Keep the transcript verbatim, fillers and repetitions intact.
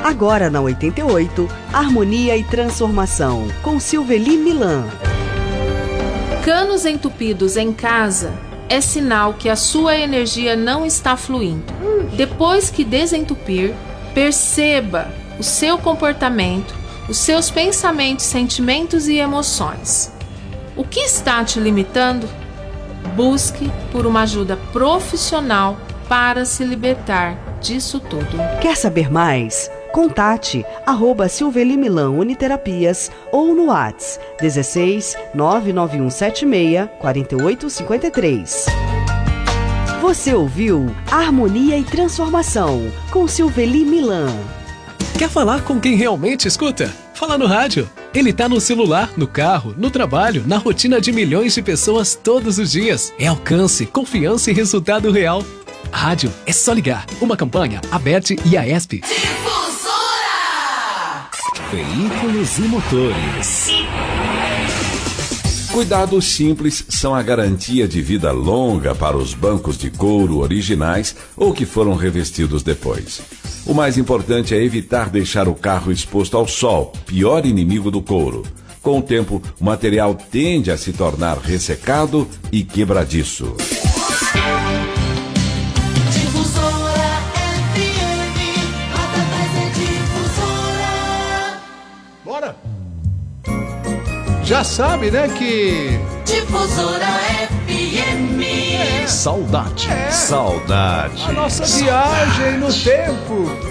Agora na oitenta e oito, Harmonia e Transformação, com Silveli Milan. Canos entupidos em casa é sinal que a sua energia não está fluindo. Depois que desentupir, perceba o seu comportamento, os seus pensamentos, sentimentos e emoções. O que está te limitando? Busque por uma ajuda profissional para se libertar disso tudo. Quer saber mais? Contate arroba Silveli Milan Uniterapias ou no WhatsApp dezesseis nove nove um sete seis quatro oito cinco três. Você ouviu Harmonia e Transformação com Silveli Milan. Quer falar com quem realmente escuta? Fala no rádio. Ele tá no celular, no carro, no trabalho, na rotina de milhões de pessoas todos os dias. É alcance, confiança e resultado real. Rádio é só ligar. Uma campanha, Aberte e a ESP. Veículos e motores. Cuidados simples são a garantia de vida longa para os bancos de couro originais ou que foram revestidos depois. O mais importante é evitar deixar o carro exposto ao sol, pior inimigo do couro. Com o tempo, o material tende a se tornar ressecado e quebradiço. Bora! Já sabe, né, que... Difusora F M. É. Saudade, É. saudade. A nossa saudade. viagem no tempo.